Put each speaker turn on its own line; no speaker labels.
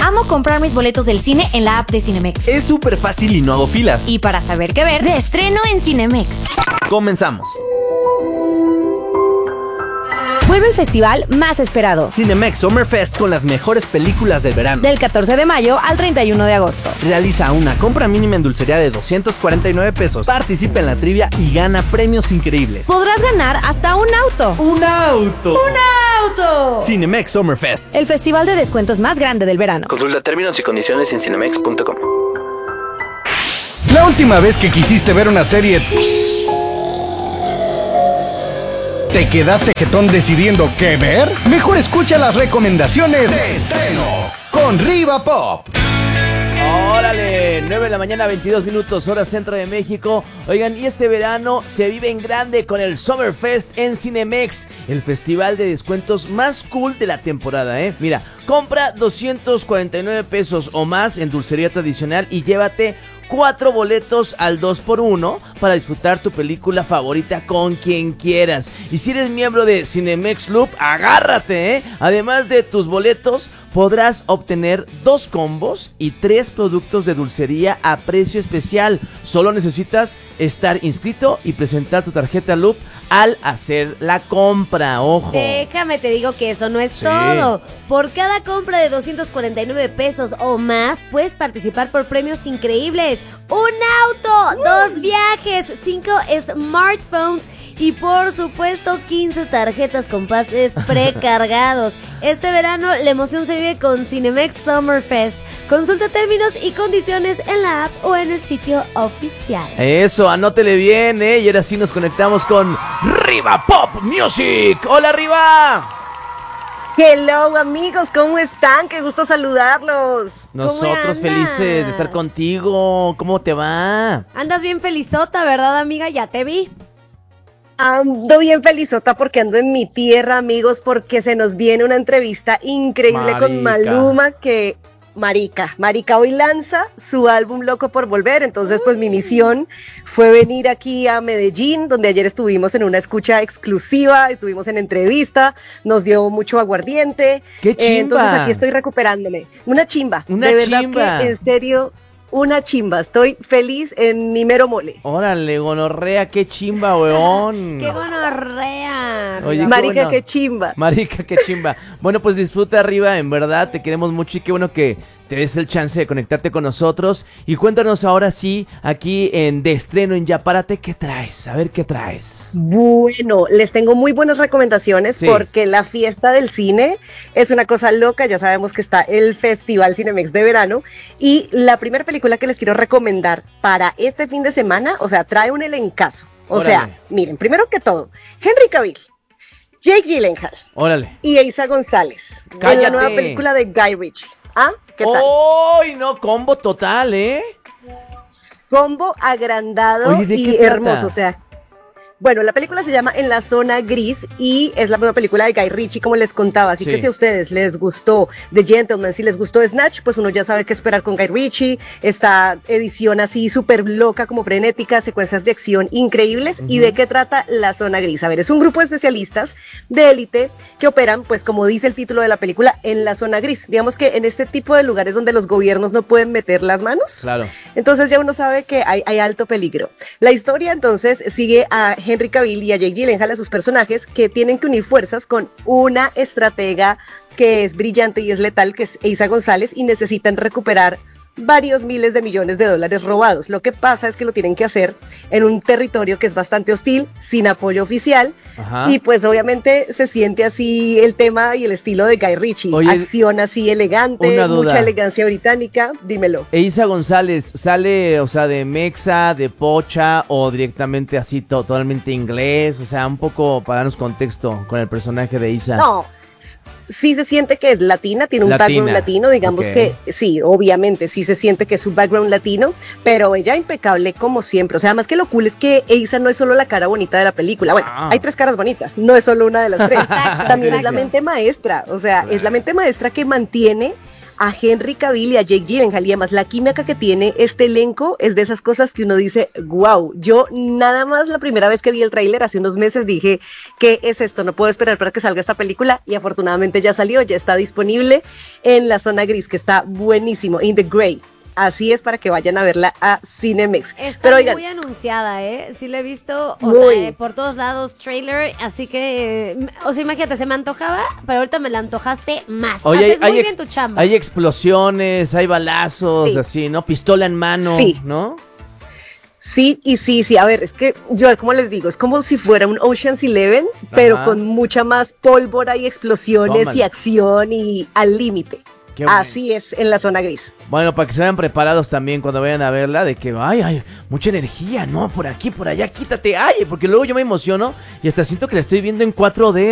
Amo comprar mis boletos del cine en la app de Cinemex.
Es súper fácil y no hago filas.
Y para saber qué ver, de estreno en Cinemex.
Comenzamos.
Vuelve el festival más esperado.
Cinemex Summer Fest con las mejores películas del verano.
Del 14 de mayo al 31 de agosto.
Realiza una compra mínima en dulcería de 249 pesos. Participa en la trivia y gana premios increíbles.
Podrás ganar hasta un auto.
¡Un auto!
¡Un auto!
Cinemex Summer Fest.
El festival de descuentos más grande del verano.
Consulta términos y condiciones en cinemex.com.
La última vez que quisiste ver una serie, ¿te quedaste jetón decidiendo qué ver? Mejor escucha las recomendaciones de estreno con Riva Pop.
¡Órale! 9 de la mañana, 22 minutos, hora centro de México. Oigan, y este verano se vive en grande con el Summer Fest en Cinemex, el festival de descuentos más cool de la temporada, ¿eh? Mira, compra 249 pesos o más en dulcería tradicional y llévate 4 boletos al 2x1 para disfrutar tu película favorita con quien quieras. Y si eres miembro de Cinemex Loop, agárrate, ¿eh? Además de tus boletos, podrás obtener 2 combos y 3 productos de dulcería a precio especial. Solo necesitas estar inscrito y presentar tu tarjeta Loop al hacer la compra, ojo.
Déjame te digo que eso no es todo. Por cada compra de 249 pesos o más, puedes participar por premios increíbles. Un auto, 2 viajes, 5 smartphones y por supuesto 15 tarjetas con pases precargados. Este verano la emoción se vive con Cinemex Summer Fest. Consulta términos y condiciones en la app o en el sitio oficial.
Eso, anótele bien, ¿eh? Y ahora sí nos conectamos con Riva Pop Music. ¡Hola, Riva!
Hello amigos, ¿cómo están? Qué gusto saludarlos.
Nosotros felices de estar contigo. ¿Cómo te va?
Andas bien felizota, ¿verdad, amiga? Ya te vi.
Ando bien felizota porque ando en mi tierra, amigos, porque se nos viene una entrevista increíble con Maluma que... Marica hoy lanza su álbum Loco por Volver, entonces pues mi misión fue venir aquí a Medellín, donde ayer estuvimos en una escucha exclusiva, estuvimos en entrevista, nos dio mucho aguardiente.
¡Qué chimba!
Entonces aquí estoy recuperándome, una chimba, de verdad que en serio... Una chimba, estoy feliz en mi mero mole.
Órale, gonorrea, qué chimba, weón.
¡Qué gonorrea!
Oye,
marica,
bueno.
qué chimba.
Marica, qué chimba. Bueno, pues disfruta arriba, en verdad, te queremos mucho y qué bueno que te des el chance de conectarte con nosotros. Y cuéntanos ahora sí, aquí en De Estreno en Ya Párate, ¿qué traes? A ver, ¿qué traes?
Bueno, les tengo muy buenas recomendaciones porque la fiesta del cine es una cosa loca. Ya sabemos que está el Festival Cinemex de verano y la primera película que les quiero recomendar para este fin de semana, o sea, trae un elencazo. O sea, miren, primero que todo, Henry Cavill, Jake Gyllenhaal, y Eiza González, en la nueva película de Guy Ritchie. ¿Ah? ¿Qué tal?
¡Uy, no! Combo total, ¿eh?
Combo agrandado y hermoso, o sea... Bueno, la película se llama En la Zona Gris y es la nueva película de Guy Ritchie, como les contaba. Así que si a ustedes les gustó The Gentleman, si les gustó Snatch, pues uno ya sabe qué esperar con Guy Ritchie. Esta edición así súper loca, como frenética, secuencias de acción increíbles. ¿Y de qué trata La Zona Gris? A ver, es un grupo de especialistas de élite que operan, pues como dice el título de la película, en la zona gris. Digamos que en este tipo de lugares donde los gobiernos no pueden meter las manos.
Claro.
Entonces ya uno sabe que hay alto peligro. La historia entonces sigue a Henry Cavill y a Jake Gyllenhaal, a sus personajes, que tienen que unir fuerzas con una estratega que es brillante y es letal, que es Eiza González, y necesitan recuperar varios miles de millones de dólares robados. Lo que pasa es que lo tienen que hacer en un territorio que es bastante hostil, sin apoyo oficial. Y pues obviamente se siente así el tema y el estilo de Guy Ritchie. Oye, acción así elegante, mucha elegancia británica. Dímelo.
Eiza González, ¿sale, o sea, de mexa, de pocha o directamente así totalmente inglés? O sea, un poco para darnos contexto con el personaje de Eiza.
No, sí se siente que es latina, tiene un background latino, digamos que sí, obviamente sí se siente que es un background latino, pero ella impecable como siempre. O sea, además que lo cool es que Eiza no es solo la cara bonita de la película. Bueno, hay 3 caras bonitas, no es solo una de las 3. También es la mente maestra, o sea, es la mente maestra que mantiene a Henry Cavill y a Jake Gyllenhaal, y además la química que tiene este elenco es de esas cosas que uno dice, wow, yo nada más la primera vez que vi el tráiler hace unos meses dije, ¿qué es esto? No puedo esperar para que salga esta película, y afortunadamente ya salió, ya está disponible en La Zona Gris, que está buenísimo, In the Grey. Así es, para que vayan a verla a Cinemex.
Está
pero, oigan,
muy anunciada, ¿eh? Sí la he visto, por todos lados, trailer, así que, imagínate, se me antojaba, pero ahorita me la antojaste más.
Oye,
haces muy bien tu chamba.
Hay explosiones, hay balazos,
sí,
así, ¿no? Pistola en mano,
sí,
¿no?
Sí, y sí, a ver, es que yo, como les digo, es como si fuera un Ocean's 11, pero con mucha más pólvora y explosiones. Tómala. Y acción y al límite. Bueno. Así es en La Zona Gris.
Bueno, para que se vean preparados también cuando vayan a verla, de que ay, mucha energía, ¿no? Por aquí, por allá, quítate, ay, porque luego yo me emociono y hasta siento que la estoy viendo en 4D.